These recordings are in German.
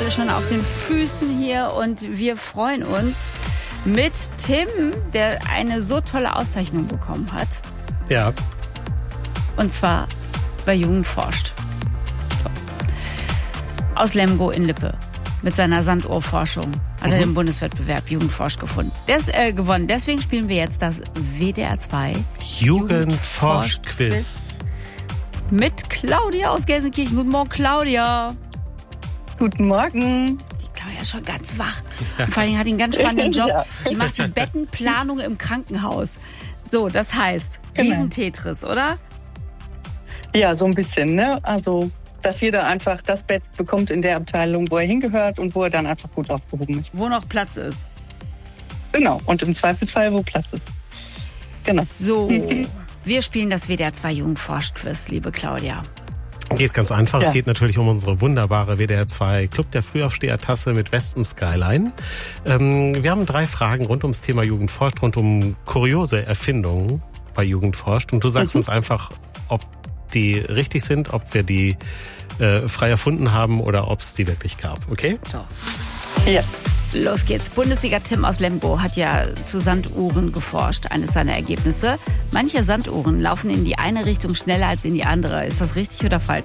alle schon auf den Füßen hier und wir freuen uns mit Tim, der eine so tolle Auszeichnung bekommen hat. Ja. Und zwar bei Jugend forscht. So. Aus Lemgo in Lippe. Mit seiner Sanduhrforschung hat er den Bundeswettbewerb Jugend forscht gewonnen. Deswegen spielen wir jetzt das WDR 2 Jugend forscht Quiz. Mit Claudia aus Gelsenkirchen. Guten Morgen, Claudia. Guten Morgen. Die Claudia ist schon ganz wach. Und vor allem hat die einen ganz spannenden Job. Ja. Die macht die Bettenplanung im Krankenhaus. So, das heißt, Riesentetris, oder? Ja, so ein bisschen, ne? Also, dass jeder einfach das Bett bekommt in der Abteilung, wo er hingehört und wo er dann einfach gut aufgehoben ist. Wo noch Platz ist. Genau, und im Zweifelsfall, wo Platz ist. Genau. So, wir spielen das WDR 2 Jugend forscht Quiz, liebe Claudia. Geht ganz einfach. Ja. Es geht natürlich um unsere wunderbare WDR 2 Club der Frühaufsteher-Tasse mit Westen Skyline. Wir haben 3 Fragen rund ums Thema Jugend forscht, rund um kuriose Erfindungen bei Jugend forscht. Und du sagst uns einfach, ob die richtig sind, ob wir die frei erfunden haben oder ob es die wirklich gab. Okay? So. Ja. Los geht's. Bundesliga-Tim aus Lemgo hat ja zu Sanduhren geforscht, eines seiner Ergebnisse. Manche Sanduhren laufen in die eine Richtung schneller als in die andere. Ist das richtig oder falsch?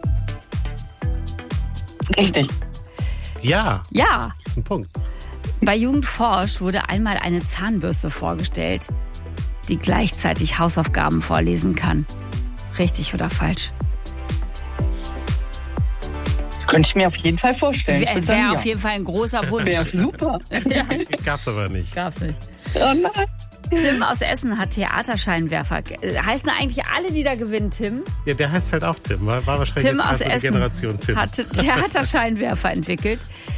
Richtig. Ja. Ja. Das ist ein Punkt. Bei Jugend forscht wurde einmal eine Zahnbürste vorgestellt, die gleichzeitig Hausaufgaben vorlesen kann. Richtig oder falsch? Könnte ich mir auf jeden Fall vorstellen. Wäre auf jeden Fall ein großer Wunsch. Wäre super. Ja. Gab's aber nicht. Gab's nicht. Oh nein. Tim aus Essen hat Theaterscheinwerfer. Heißen eigentlich alle, die da gewinnen, Tim? Ja, der heißt halt auch Tim. War wahrscheinlich Tim jetzt aus gerade so die Essen Generation Tim. hat Theaterscheinwerfer entwickelt.